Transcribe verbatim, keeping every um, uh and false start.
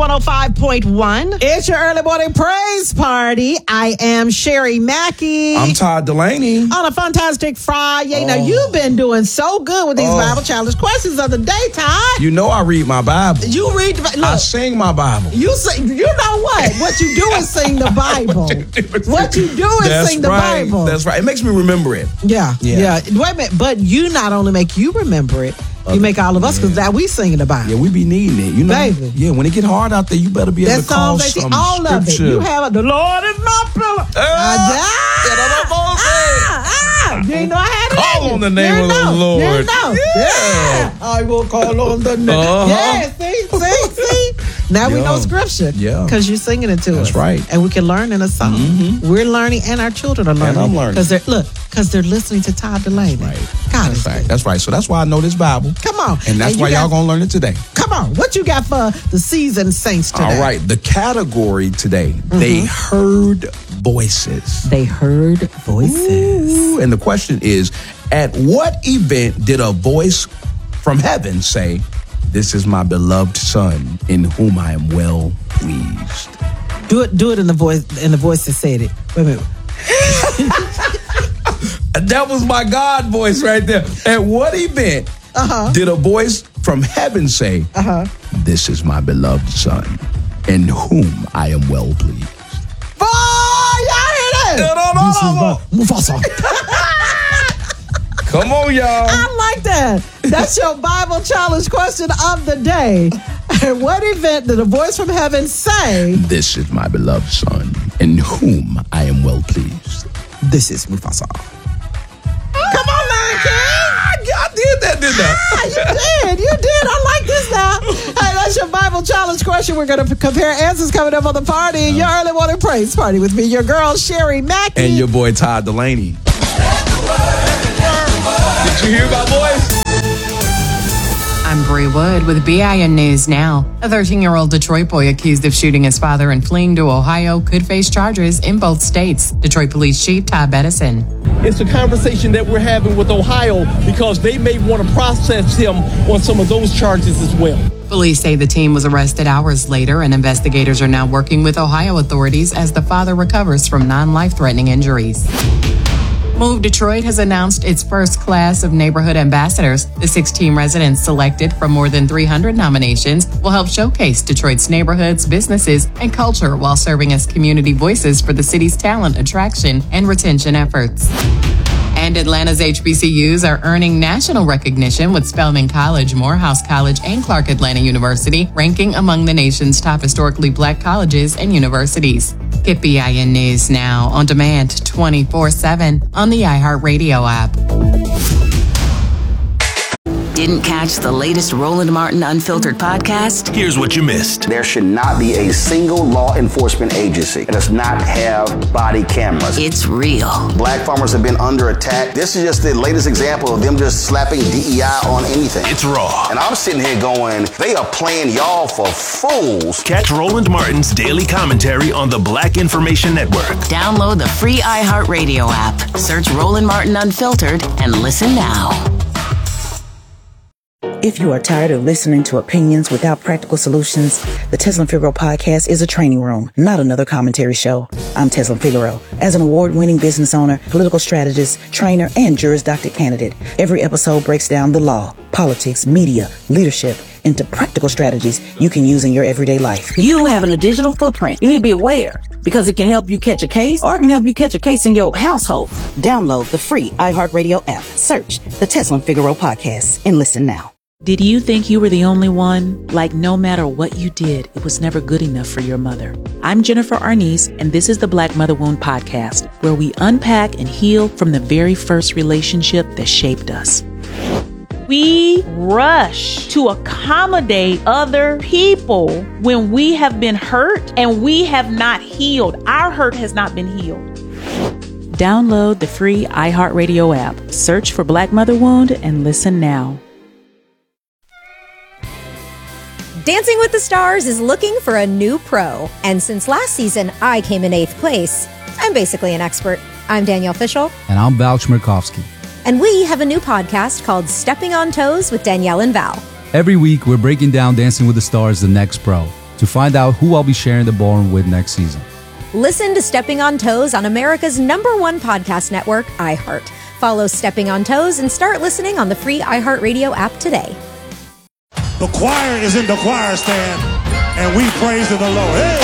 one oh five point one. It's your early morning praise party. I am Sherry Mackey. I'm Todd Delaney. On a fantastic Friday. Oh. Now, you've been doing so good with these Oh. Bible Challenge questions of the day, Todd. You know I read my Bible. You read, look, I sing my Bible. you sing, you know what? What you do is sing the Bible. What you do is That's sing the right. Bible. That's right. It makes me remember it. Yeah, yeah, Yeah. Wait a minute, but you not only make you remember it, you make all of us, because that we singing the Bible. Yeah, we be needing it. You know, Baby. Yeah, when it get hard out there, you better be That able to call song, they see some all of it. scripture. You have a, the Lord is my pillar. Ah, Ah, ah, ah, you didn't know I had it. Call in you. on the name You of the know. Lord. You know. Yeah. I will call on the name. Uh-huh. Yeah, see, see, see. Now we Yeah. know scripture. Yeah. Because you're singing it to us. That's right. And we can learn in a song. Mm-hmm. We're learning, and our children are learning. I'm learning. Because they're, look, because they're listening to Todd Delaney. Right. God That's is right. good. That's right. So that's why I know this Bible. Come on. And that's And why you y'all got- gonna learn it today. Come on. What you got for the seasoned saints today? All right. The category today, Mm-hmm. they heard voices. They heard voices. Ooh, and the question is, at what event did a voice from heaven say, "This is my beloved son in whom I am well pleased"? Do it. Do it in the voice. In the voice that said it. Wait a minute. That was my God voice right there. At what event Uh-huh. did a voice from heaven say, Uh-huh. "This is my beloved son in whom I am well pleased"? Boy, y'all hear that? This is my Mufasa. Come on, y'all. I like that. That's your Bible challenge question of the day. At what event did a voice from heaven say, "This is my beloved son in whom I am well pleased"? "This is Mufasa"? Come on, Lion King. I did that, didn't I? Ah, you did. You did. I like this now. Hey, that's your Bible challenge question. We're going to compare answers coming up on the party. Your early morning praise party with me, your girl, Sherry Mackey. And your boy, Todd Delaney. Did you hear my voice? I'm Bree Wood with B I N News Now. A thirteen-year-old Detroit boy accused of shooting his father and fleeing to Ohio could face charges in both states. Detroit Police Chief Todd Bettison. It's a conversation that we're having with Ohio because they may want to process him on some of those charges as well. Police say the teen was arrested hours later, and investigators are now working with Ohio authorities as the father recovers from non-life-threatening injuries. Move Detroit has announced its first class of neighborhood ambassadors. The sixteen residents selected from more than three hundred nominations will help showcase Detroit's neighborhoods, businesses, and culture while serving as community voices for the city's talent attraction and retention efforts. And Atlanta's H B C Us are earning national recognition with Spelman College, Morehouse College, and Clark Atlanta University ranking among the nation's top historically black colleges and universities. Get B I N News Now on demand twenty-four seven on the iHeartRadio app. Didn't catch the latest Roland Martin Unfiltered podcast? Here's what you missed. There should not be a single law enforcement agency that does not have body cameras. It's real. Black farmers have been under attack. This is just the latest example of them just slapping D E I on anything. It's raw. And I'm sitting here going, they are playing y'all for fools. Catch Roland Martin's daily commentary on the Black Information Network. Download the free iHeartRadio app. Search Roland Martin Unfiltered and listen now. If you are tired of listening to opinions without practical solutions, the Teslin Figaro podcast is a training room, not another commentary show. I'm Teslin Figaro. As an award-winning business owner, political strategist, trainer, and Juris Doctor candidate, every episode breaks down the law, politics, media, leadership into practical strategies you can use in your everyday life. You having a digital footprint. You need to be aware because it can help you catch a case or it can help you catch a case in your household. Download the free iHeartRadio app. Search the Teslin Figaro podcast and listen now. Did you think you were the only one? Like no matter what you did, it was never good enough for your mother. I'm Jennifer Arnese, and this is the Black Mother Wound Podcast, where we unpack and heal from the very first relationship that shaped us. We rush to accommodate other people when we have been hurt and we have not healed. Our hurt has not been healed. Download the free iHeartRadio app. Search for Black Mother Wound and listen now. Dancing with the Stars is looking for a new pro. And since last season, I came in eighth place. I'm basically an expert. I'm Danielle Fishel. And I'm Val Chmerkovsky. And we have a new podcast called Stepping on Toes with Danielle and Val. Every week, we're breaking down Dancing with the Stars, The Next Pro. to find out who I'll be sharing the ballroom with next season. Listen to Stepping on Toes on America's number one podcast network, iHeart. Follow Stepping on Toes and start listening on the free iHeartRadio app today. The choir is in the choir stand, and we praise the Lord. Hey!